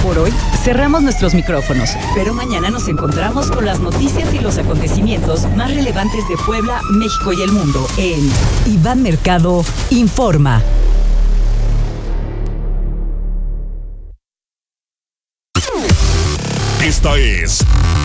Por hoy cerramos nuestros micrófonos, pero mañana nos encontramos con las noticias y los acontecimientos más relevantes de Puebla, México y el mundo en Iván Mercado Informa. Esta es